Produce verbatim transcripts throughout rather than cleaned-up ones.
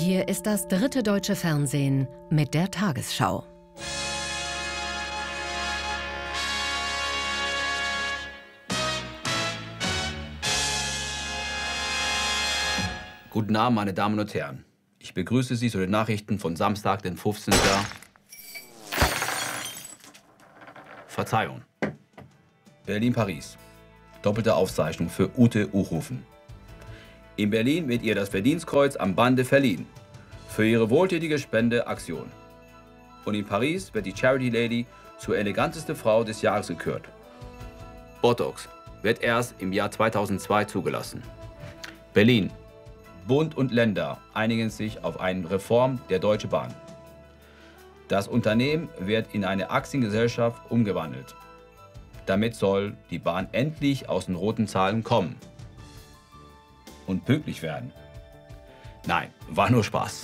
Hier ist das dritte deutsche Fernsehen mit der Tagesschau. Guten Abend, meine Damen und Herren. Ich begrüße Sie zu den Nachrichten von Samstag, den fünfzehnten Verzeihung. Berlin-Paris. Doppelte Aufzeichnung für Ute Uchofen. In Berlin wird ihr das Verdienstkreuz am Bande verliehen. Für ihre wohltätige Spendeaktion. Und in Paris wird die Charity Lady zur eleganteste Frau des Jahres gekürt. Botox wird erst im Jahr zweitausendzwei zugelassen. Berlin. Bund und Länder einigen sich auf eine Reform der Deutschen Bahn. Das Unternehmen wird in eine Aktiengesellschaft umgewandelt. Damit soll die Bahn endlich aus den roten Zahlen kommen. Und pünktlich werden. Nein, war nur Spaß.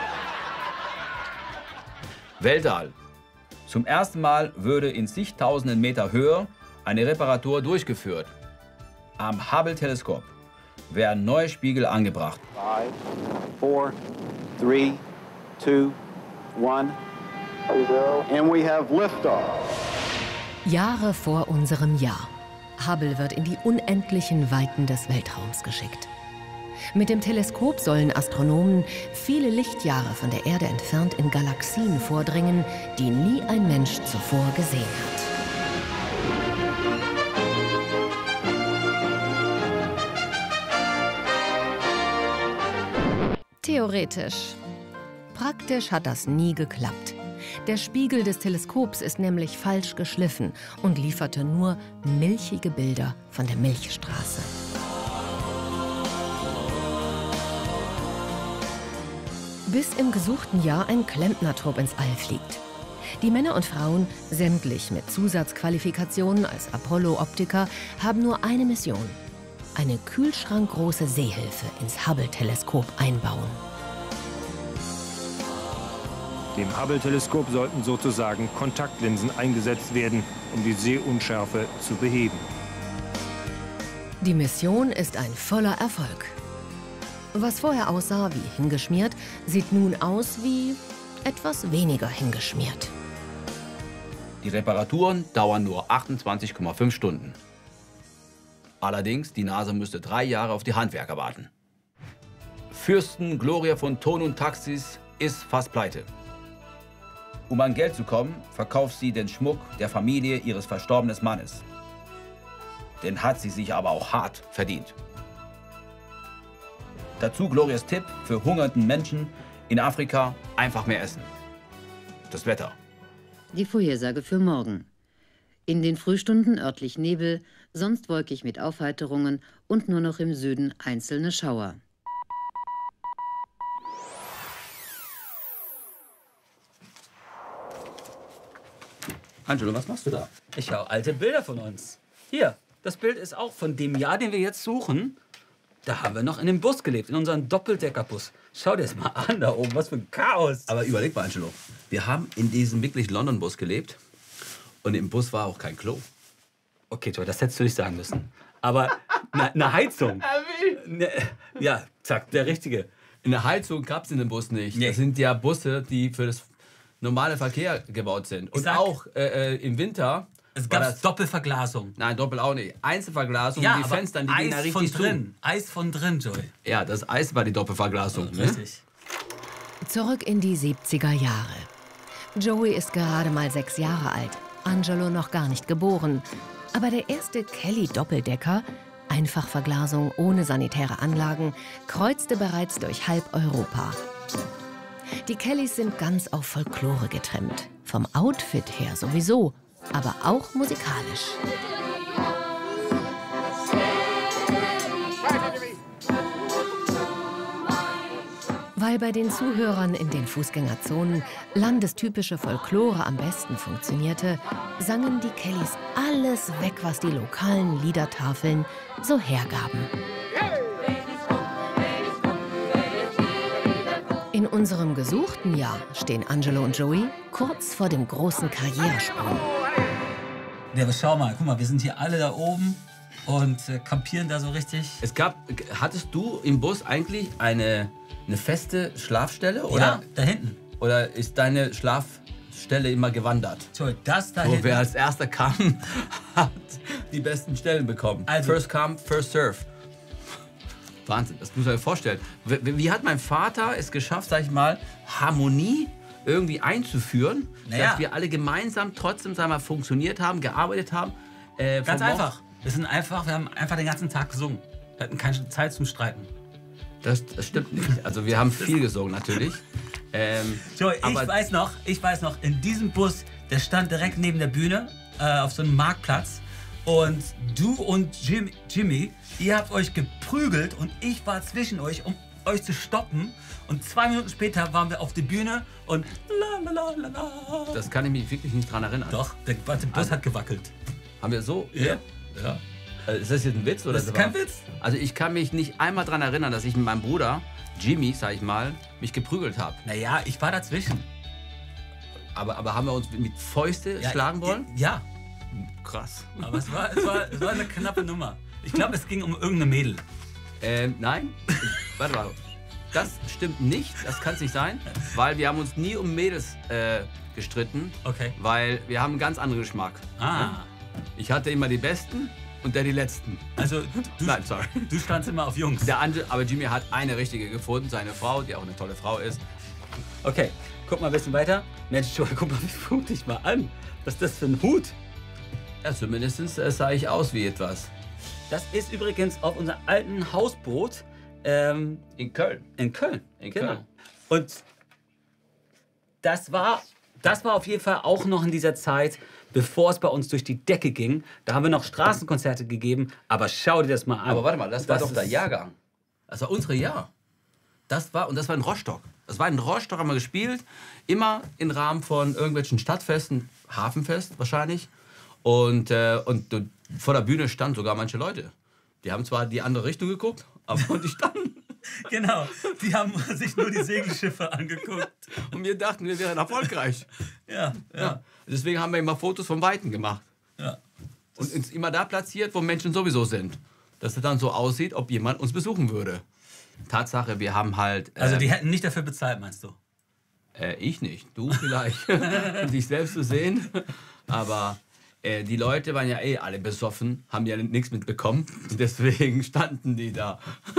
Weltall. Zum ersten Mal würde in zigtausenden Meter Höhe eine Reparatur durchgeführt. Am Hubble-Teleskop werden neue Spiegel angebracht. Five, four, three, two, one. And we have liftoff. Jahre vor unserem Jahr. Hubble wird in die unendlichen Weiten des Weltraums geschickt. Mit dem Teleskop sollen Astronomen viele Lichtjahre von der Erde entfernt in Galaxien vordringen, die nie ein Mensch zuvor gesehen hat. Theoretisch. Praktisch hat das nie geklappt. Der Spiegel des Teleskops ist nämlich falsch geschliffen und lieferte nur milchige Bilder von der Milchstraße. Bis im gesuchten Jahr ein Klempnertrupp ins All fliegt. Die Männer und Frauen, sämtlich mit Zusatzqualifikationen als Apollo-Optiker, haben nur eine Mission: eine kühlschrankgroße Sehhilfe ins Hubble-Teleskop einbauen. Dem Hubble-Teleskop sollten sozusagen Kontaktlinsen eingesetzt werden, um die Sehunschärfe zu beheben. Die Mission ist ein voller Erfolg. Was vorher aussah wie hingeschmiert, sieht nun aus wie etwas weniger hingeschmiert. Die Reparaturen dauern nur achtundzwanzig Komma fünf Stunden. Allerdings, die NASA müsste drei Jahre auf die Handwerker warten. Fürsten Gloria von Ton und Taxis ist fast pleite. Um an Geld zu kommen, verkauft sie den Schmuck der Familie ihres verstorbenen Mannes. Den hat sie sich aber auch hart verdient. Dazu Glorias Tipp für hungernden Menschen in Afrika: einfach mehr essen. Das Wetter. Die Vorhersage für morgen. In den Frühstunden örtlich Nebel, sonst wolkig mit Aufheiterungen und nur noch im Süden einzelne Schauer. Angelo, was machst du da? Ich schaue alte Bilder von uns. Hier, das Bild ist auch von dem Jahr, den wir jetzt suchen. Da haben wir noch in dem Bus gelebt, in unserem Doppeldeckerbus. Schau dir das mal an da oben, was für ein Chaos. Aber überleg mal, Angelo, wir haben in diesem wirklich London-Bus gelebt und im Bus war auch kein Klo. Okay, Joy, das hättest du nicht sagen müssen. Aber eine Heizung. Ne, ja, zack, der Richtige. Eine Heizung gab es in dem Bus nicht. Nee. Das sind ja Busse, die für das normale Verkehr gebaut sind. Und sag, auch äh, im Winter. Es gab Doppelverglasung. Nein, Doppel auch nicht. Einzelverglasung, ja, die Fenster, die gehen da richtig von drin. zu. Eis von drin, Joy. Ja, das Eis war die Doppelverglasung. Oh, ne? richtig. Zurück in die siebziger Jahre. Joey ist gerade mal sechs Jahre alt, Angelo noch gar nicht geboren. Aber der erste Kelly-Doppeldecker, Einfachverglasung ohne sanitäre Anlagen, kreuzte bereits durch halb Europa. Die Kellys sind ganz auf Folklore getrimmt. Vom Outfit her sowieso, aber auch musikalisch. Weil bei den Zuhörern in den Fußgängerzonen landestypische Folklore am besten funktionierte, sangen die Kellys alles weg, was die lokalen Liedertafeln so hergaben. In unserem gesuchten Jahr stehen Angelo und Joey kurz vor dem großen Karrieresprung. Ja, aber schau mal, guck mal, wir sind hier alle da oben. und äh, campieren da so richtig. Es gab, hattest du im Bus eigentlich eine, eine feste Schlafstelle? Oder, Ja, da hinten. oder ist deine Schlafstelle immer gewandert? So, das da Wo hinten. wer als erster kam, hat die besten Stellen bekommen. Also- First come, first serve. Wahnsinn, das muss man sich vorstellen. Wie, wie hat mein Vater es geschafft, sag ich mal, Harmonie irgendwie einzuführen, Naja. dass wir alle gemeinsam trotzdem, sag ich mal, funktioniert haben, gearbeitet haben? Äh, Ganz vom einfach. Wir sind einfach, wir haben einfach den ganzen Tag gesungen. Wir hatten keine Zeit zum Streiten. Das, das stimmt nicht. Also wir haben viel gesungen natürlich. Ähm, Joey, ich aber- weiß noch, ich weiß noch, in diesem Bus, der stand direkt neben der Bühne äh, auf so einem Marktplatz. Und du und Jim, Jimmy, ihr habt euch geprügelt und ich war zwischen euch, um euch zu stoppen. Und zwei Minuten später waren wir auf der Bühne und la la la la la. Das kann ich mich wirklich nicht dran erinnern. Doch, der ganze Bus hat gewackelt. Haben wir so? Ja. Ja. Äh, Ist das jetzt ein Witz? Oder Das ist war- kein Witz. Also ich kann mich nicht einmal dran erinnern, dass ich mit meinem Bruder, Jimmy, sag ich mal, mich geprügelt habe. Naja, ich war dazwischen. Aber, aber haben wir uns mit Fäuste Ja, schlagen wollen? Ja, Krass. aber es war, es, war, es war eine knappe Nummer. Ich glaube, es ging um irgendeine Mädel. Ähm, nein. Warte mal. Das stimmt nicht. Das kann es nicht sein. Weil wir haben uns nie um Mädels äh, gestritten. Okay. Weil wir haben einen ganz anderen Geschmack. Ah, Ich hatte immer die Besten und der die Letzten. also du, Nein, sorry. du standst immer auf Jungs. Der andere, aber Jimmy hat eine richtige gefunden, seine Frau, die auch eine tolle Frau ist. Okay, guck mal ein bisschen weiter. Mensch, Joey, guck mal, wie Hut dich mal an. Was ist das für ein Hut? Ja, zumindest äh, sah ich aus wie etwas. Das ist übrigens auf unserem alten Hausboot ähm, In Köln. in Köln. In genau. Köln. Und das war, das war auf jeden Fall auch noch in dieser Zeit, bevor es bei uns durch die Decke ging. Da haben wir noch Straßenkonzerte gegeben. Aber schau dir das mal an. Aber warte mal, das war doch der ist- Jahrgang. Das war unsere Jahr. Das war, und das war in Rostock. Das war in Rostock, haben wir gespielt. Immer im Rahmen von irgendwelchen Stadtfesten, Hafenfest wahrscheinlich. Und, äh, und, und vor der Bühne standen sogar manche Leute. Die haben zwar die andere Richtung geguckt, aber die standen. Genau, die haben sich nur die Segelschiffe angeguckt. Und wir dachten, wir wären erfolgreich. Ja, Ja. Deswegen haben wir immer Fotos vom Weiten gemacht. ja. Und uns immer da platziert, wo Menschen sowieso sind. Dass es dann so aussieht, ob jemand uns besuchen würde. Tatsache, wir haben halt... Äh, Also die hätten nicht dafür bezahlt, meinst du? äh, ich nicht, du vielleicht. Um dich selbst zu sehen. Aber äh, die Leute waren ja eh alle besoffen, haben ja nichts mitbekommen. Deswegen standen die da.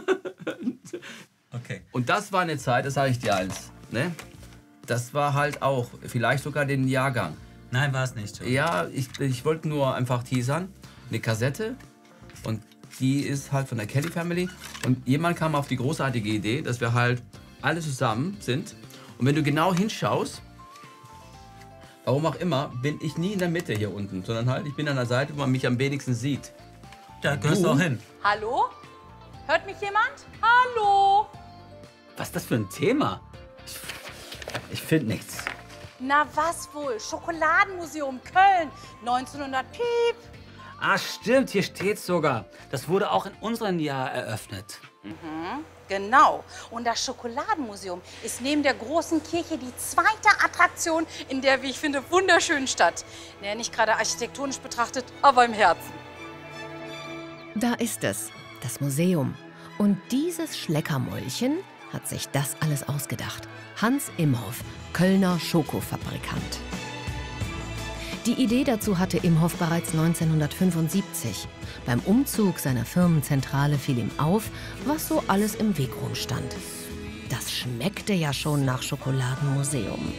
Okay. Und das war eine Zeit, das sage ich dir eins. Ne? Das war halt auch, vielleicht sogar den Jahrgang. Nein, war es nicht. Joey. Ja, ich, ich wollte nur einfach teasern. Eine Kassette. Und die ist halt von der Kelly Family. Und jemand kam auf die großartige Idee, dass wir halt alle zusammen sind. Und wenn du genau hinschaust, warum auch immer, bin ich nie in der Mitte hier unten, sondern halt, ich bin an der Seite, wo man mich am wenigsten sieht. Da gehörst du auch hin. Hallo? Hört mich jemand? Hallo? Was ist das für ein Thema? Ich, ich finde nichts. Na was wohl? Schokoladenmuseum Köln. neunzehnhundert Piep. Ah, stimmt, hier steht's sogar. Das wurde auch in unserem Jahr eröffnet. Genau. Und das Schokoladenmuseum ist neben der großen Kirche die zweite Attraktion in der, wie ich finde, wunderschönen Stadt. Naja, nicht gerade architektonisch betrachtet, aber im Herzen. Da ist es, das Museum. Und dieses Schleckermäulchen hat sich das alles ausgedacht. Hans Imhoff, Kölner Schokofabrikant. Die Idee dazu hatte Imhoff bereits neunzehnhundertfünfundsiebzig. Beim Umzug seiner Firmenzentrale fiel ihm auf, was so alles im Weg rumstand. Das schmeckte ja schon nach Schokoladenmuseum.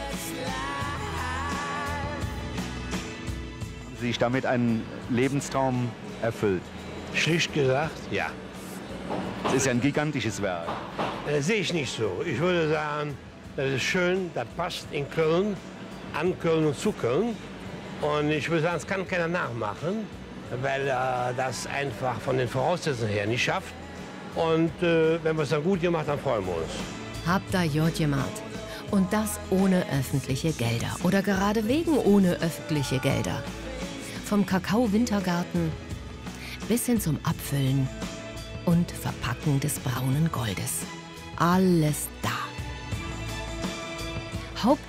Sich damit einen Lebenstraum erfüllt. Schlicht gesagt, ja. Es ist ja ein gigantisches Werk. Das sehe ich nicht so. Ich würde sagen, das ist schön, das passt in Köln, an Köln und zu Köln. Und ich würde sagen, es kann keiner nachmachen, weil er das einfach von den Voraussetzungen her nicht schafft. Und äh, wenn wir es dann gut gemacht haben, freuen wir uns. Habt da Jod gemacht. Und das ohne öffentliche Gelder. Oder gerade wegen ohne öffentliche Gelder. Vom Kakao-Wintergarten bis hin zum Abfüllen und Verpacken des braunen Goldes. Alles da.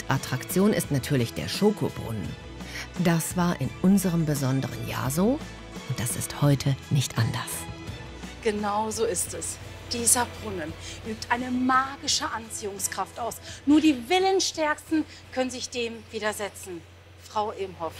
Hauptattraktion ist natürlich der Schokobrunnen. Das war in unserem besonderen Jahr so, Und das ist heute nicht anders. Genau so ist es. Dieser Brunnen übt eine magische Anziehungskraft aus. Nur die Willensstärksten können sich dem widersetzen. Frau Imhoff,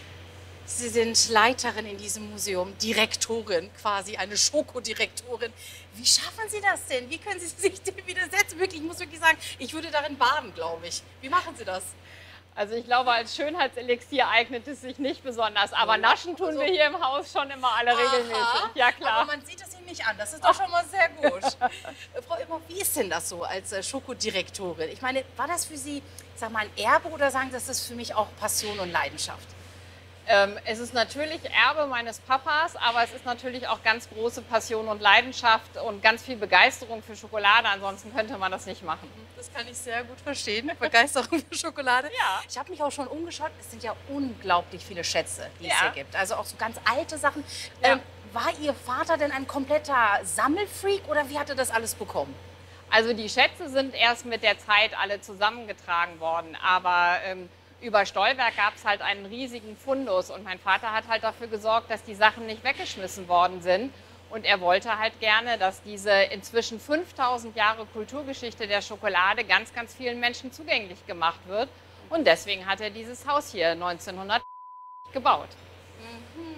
Sie sind Leiterin in diesem Museum, Direktorin, quasi eine Schokodirektorin. Wie schaffen Sie das denn? Wie können Sie sich dem widersetzen? Wirklich, ich muss wirklich sagen, ich würde darin baden, glaube ich. Wie machen Sie das? Also ich glaube, als Schönheitselixier eignet es sich nicht besonders. Aber naschen tun wir hier im Haus schon immer alle Aha, regelmäßig. Ja, klar. Aber man sieht es Ihnen nicht an. Das ist doch schon mal sehr gut. Frau Imhoff, wie ist denn das so als äh, Schokodirektorin? Ich meine, war das für Sie, sag mal, ein Erbe oder sagen Sie, das ist für mich auch Passion und Leidenschaft? Ähm, es ist natürlich Erbe meines Papas, aber es ist natürlich auch ganz große Passion und Leidenschaft und ganz viel Begeisterung für Schokolade. Ansonsten könnte man das nicht machen. Das kann ich sehr gut verstehen. Begeisterung für Schokolade. Ja. Ich habe mich auch schon umgeschaut. Es sind ja unglaublich viele Schätze, die Ja. es hier gibt. Also auch so ganz alte Sachen. Ja. Ähm, war Ihr Vater denn ein kompletter Sammelfreak oder wie hat er das alles bekommen? Also die Schätze sind erst mit der Zeit alle zusammengetragen worden, aber ähm, über Stolberg gab es halt einen riesigen Fundus und mein Vater hat halt dafür gesorgt, dass die Sachen nicht weggeschmissen worden sind. Und er wollte halt gerne, dass diese inzwischen fünftausend Jahre Kulturgeschichte der Schokolade ganz, ganz vielen Menschen zugänglich gemacht wird. Und deswegen hat er dieses Haus hier neunzehnhundert gebaut. Mhm.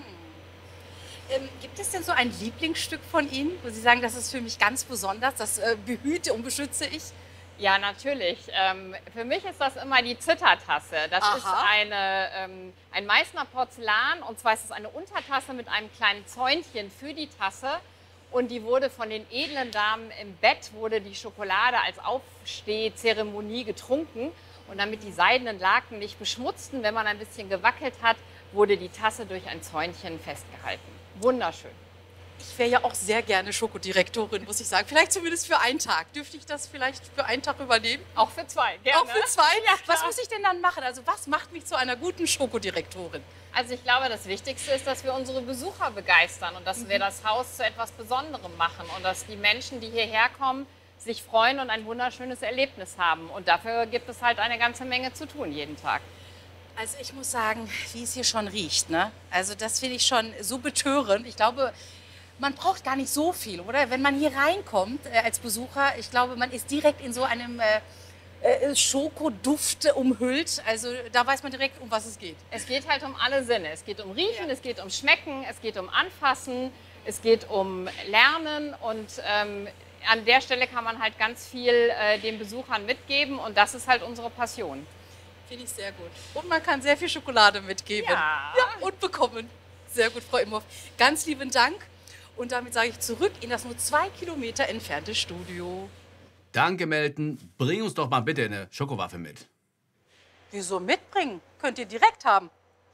Ähm, gibt es denn so ein Lieblingsstück von Ihnen, wo Sie sagen, das ist für mich ganz besonders, das äh, behüte und beschütze ich? Ja, natürlich. Ähm, für mich ist das immer die Zittertasse. Das Aha. ist eine, ähm, ein Meißner Porzellan und zwar ist es eine Untertasse mit einem kleinen Zäunchen für die Tasse und die wurde von den edlen Damen im Bett, wurde die Schokolade als Aufstehzeremonie getrunken und damit die seidenen Laken nicht beschmutzten, wenn man ein bisschen gewackelt hat, wurde die Tasse durch ein Zäunchen festgehalten. Wunderschön. Ich wäre ja auch sehr gerne Schokodirektorin, muss ich sagen. Vielleicht zumindest für einen Tag. Dürfte ich das vielleicht für einen Tag übernehmen? Auch für zwei, gerne. Auch für zwei? Ja, was klar. muss ich denn dann machen? Also was macht mich zu einer guten Schokodirektorin? Also ich glaube, das Wichtigste ist, dass wir unsere Besucher begeistern und dass wir das Haus zu etwas Besonderem machen und dass die Menschen, die hierher kommen, sich freuen und ein wunderschönes Erlebnis haben. Und dafür gibt es halt eine ganze Menge zu tun jeden Tag. Also ich muss sagen, wie es hier schon riecht, ne? Also das finde ich schon so betörend. Ich glaube, man braucht gar nicht so viel, oder? Wenn man hier reinkommt äh, als Besucher, ich glaube, man ist direkt in so einem äh, äh, Schokoduft umhüllt. Also da weiß man direkt, um was es geht. Es geht halt um alle Sinne. Es geht um Riechen, ja. Es geht um Schmecken, es geht um Anfassen, es geht um Lernen und ähm, an der Stelle kann man halt ganz viel äh, den Besuchern mitgeben und das ist halt unsere Passion. Finde ich sehr gut. Und man kann sehr viel Schokolade mitgeben. Ja. Ja, und bekommen. Sehr gut, Frau Imhoff. Ganz lieben Dank. Und damit sage ich zurück in das nur zwei Kilometer entfernte Studio. Danke, Melton. Bring uns doch mal bitte eine Schokowaffe mit. Wieso mitbringen? Könnt ihr direkt haben.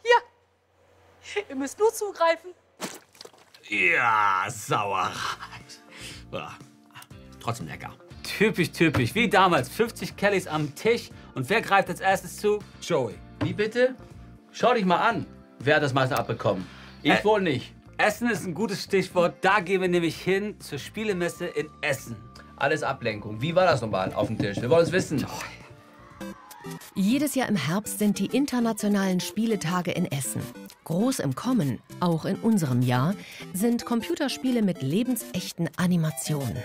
Hier. Ihr müsst nur zugreifen. Ja, Sauerei. Ja, trotzdem lecker. Typisch, typisch. Wie damals. fünfzig Kellys am Tisch. Und wer greift als erstes zu? Joey. Wie bitte? Schau dich mal an. Wer hat das meiste abbekommen? Ich Äh. wohl nicht. Essen ist ein gutes Stichwort. Da gehen wir nämlich hin zur Spielemesse in Essen. Alles Ablenkung. Wie war das nochmal auf dem Tisch? Wir wollen es wissen. Jedes Jahr im Herbst sind die internationalen Spieletage in Essen. Groß im Kommen, auch in unserem Jahr, sind Computerspiele mit lebensechten Animationen.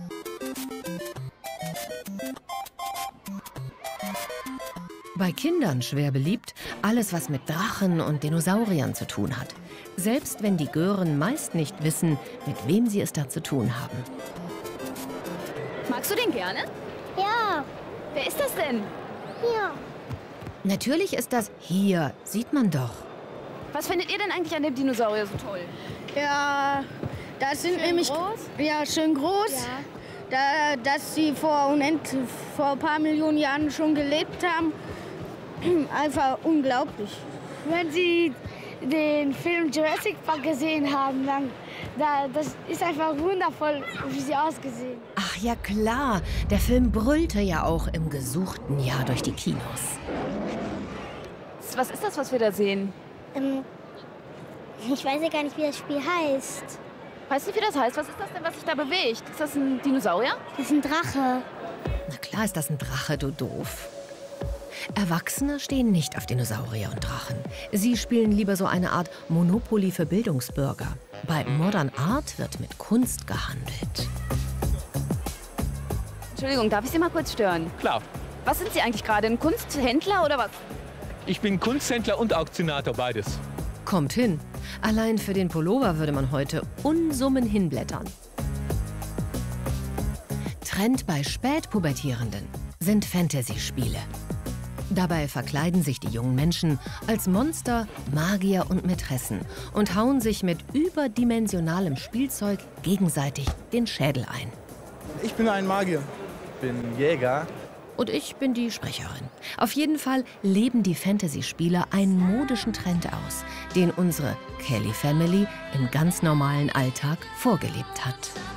Bei Kindern schwer beliebt, alles was mit Drachen und Dinosauriern zu tun hat. Selbst wenn die Gören meist nicht wissen, mit wem sie es da zu tun haben. Magst du den gerne? Ja. Wer ist das denn? Ja. Natürlich ist das hier, sieht man doch. Was findet ihr denn eigentlich an dem Dinosaurier so toll? Ja, das sind Schön nämlich groß? ja schön groß. Ja. Da, dass sie vor unend, vor ein paar Millionen Jahren schon gelebt haben. Einfach unglaublich. Wenn Sie den Film Jurassic Park gesehen haben, dann da, das ist einfach wundervoll, wie sie ausgesehen. Ach ja klar, der Film brüllte ja auch im gesuchten Jahr durch die Kinos. Was ist das, was wir da sehen? Ähm, ich weiß ja gar nicht, wie das Spiel heißt. Weißt du, wie das heißt? Was ist das denn, was sich da bewegt? Ist das ein Dinosaurier? Das ist ein Drache. Na klar ist das ein Drache, du doof. Erwachsene stehen nicht auf Dinosaurier und Drachen. Sie spielen lieber so eine Art Monopoly für Bildungsbürger. Bei Modern Art wird mit Kunst gehandelt. Entschuldigung, darf ich Sie mal kurz stören? Klar. Was sind Sie eigentlich gerade, ein Kunsthändler oder was? Ich bin Kunsthändler und Auktionator, beides. Kommt hin. Allein für den Pullover würde man heute Unsummen hinblättern. Trend bei Spätpubertierenden sind Fantasy-Spiele. Dabei verkleiden sich die jungen Menschen als Monster, Magier und Mätressen und hauen sich mit überdimensionalem Spielzeug gegenseitig den Schädel ein. Ich bin ein Magier. Ich bin Jäger. Und ich bin die Sprecherin. Auf jeden Fall leben die Fantasy-Spieler einen modischen Trend aus, den unsere Kelly Family im ganz normalen Alltag vorgelebt hat.